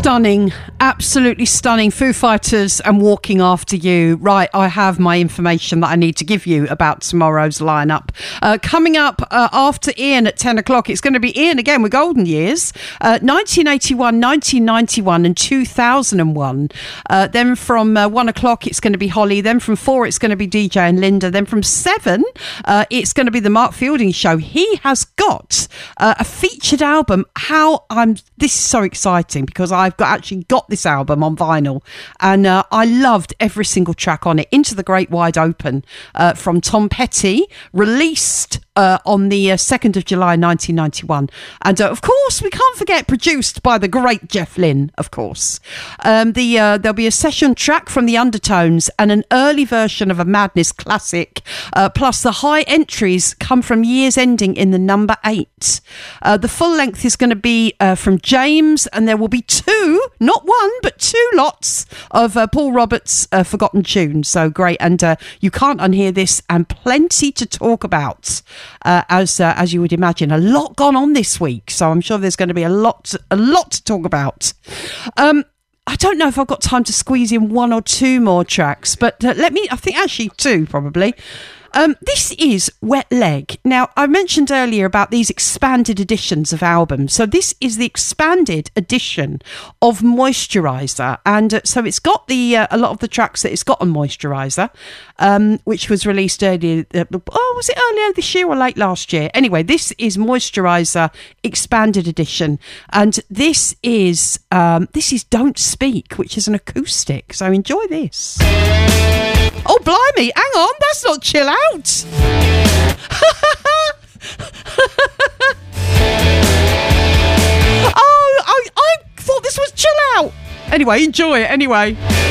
Stunning, absolutely stunning. Foo Fighters and Walking After You. Right, I have my information that I need to give you about tomorrow's lineup. Coming up after Ian at 10 o'clock, it's going to be Ian again with Golden Years, 1981, 1991 and 2001. Then from 1 o'clock, it's going to be Holly. Then from 4, it's going to be DJ and Linda. Then from 7, it's going to be the Mark Fielding Show. He has got a featured album. This is so exciting because I've actually got this album on vinyl, and I loved every single track on it. Into the Great Wide Open from Tom Petty, released on the 2nd of July 1991, and of course we can't forget produced by the great Jeff Lynne, of course. There'll be a session track from the Undertones and an early version of a Madness classic, plus the high entries come from years ending in the number 8. The full length is going to be from James, and there will be 2, not 1 but 2 lots of Paul Roberts' forgotten tunes. So great, and you can't unhear this, and plenty to talk about. As you would imagine, a lot gone on this week, so I'm sure there's going to be a lot to talk about. I don't know if I've got time to squeeze in 1 or 2 more tracks, but I think actually 2 probably. This is Wet Leg. Now, I mentioned earlier about these expanded editions of albums. So this is the expanded edition of Moisturiser. And so it's got a lot of the tracks that it's got on Moisturiser, which was released earlier. Was it earlier this year or late last year? Anyway, this is Moisturiser expanded edition. And this is Don't Speak, which is an acoustic. So enjoy this. Oh, blimey, hang on, that's not Chill Out. I thought this was Chill Out. Anyway, enjoy it anyway.